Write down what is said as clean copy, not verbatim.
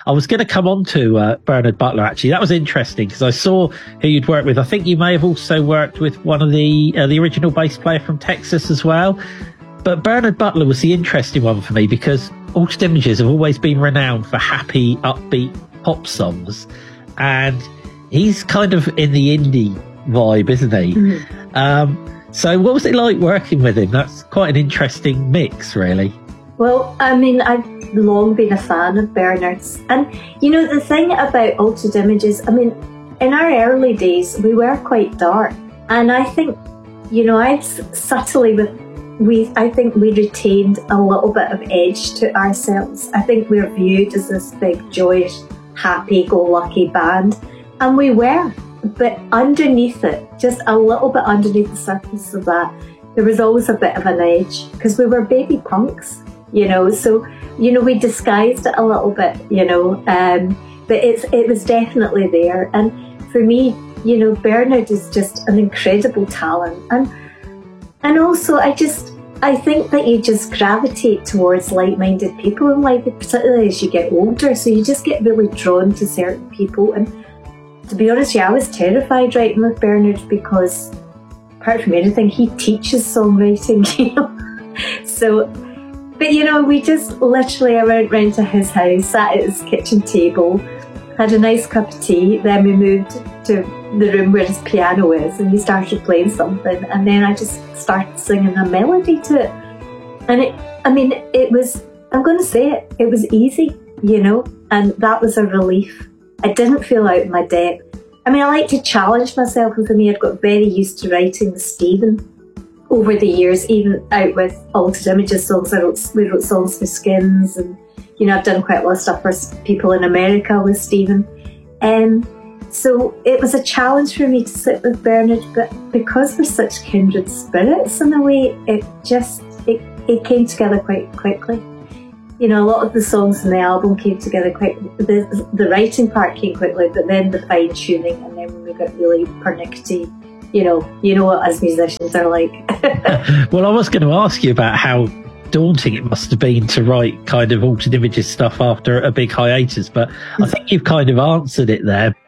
I was going to come on to Bernard Butler, actually. That was interesting because I saw who you'd worked with. I think you may have also worked with one of the original bass player from Texas as well. But Bernard Butler was the interesting one for me because Altered Images have always been renowned for happy, upbeat pop songs. And he's kind of in the indie vibe, isn't he? Mm-hmm. So what was it like working with him? That's quite an interesting mix, really. Well, I mean, I've long been a fan of Bernard's. And, you know, the thing about Altered Images, I mean, in our early days, we were quite dark. And I think, you know, I think we retained a little bit of edge to ourselves. I think we're viewed as this big, joyous, happy-go-lucky band. And we were. But underneath it, just a little bit underneath the surface of that, there was always a bit of an edge. Because we were baby punks. You know, so, you know, we disguised it a little bit, you know, but it was definitely there. And for me, you know, Bernard is just an incredible talent. And also, I think that you just gravitate towards like-minded people in life, particularly as you get older. So you just get really drawn to certain people. And to be honest with you, I was terrified writing with Bernard because, apart from anything, he teaches songwriting, you know. So... But, you know, we just literally, I went round to his house, sat at his kitchen table, had a nice cup of tea, then we moved to the room where his piano is and he started playing something, and then I just started singing a melody to it. And it was, I'm going to say it was easy, you know, and that was a relief. I didn't feel out of my depth. I mean, I like to challenge myself, and for me, I'd got very used to writing with Stephen. Over the years, even out with Altered Images songs, we wrote songs for Skins, and, you know, I've done quite a lot of stuff for people in America with Stephen. So it was a challenge for me to sit with Bernard, but because we're such kindred spirits in a way, it came together quite quickly. You know, a lot of the songs in the album came together the writing part came quickly, but then the fine tuning, and then when we got really pernickety, you know what us musicians are like. Well, I was going to ask you about how daunting it must have been to write kind of Altered Images stuff after a big hiatus, but I think you've kind of answered it there.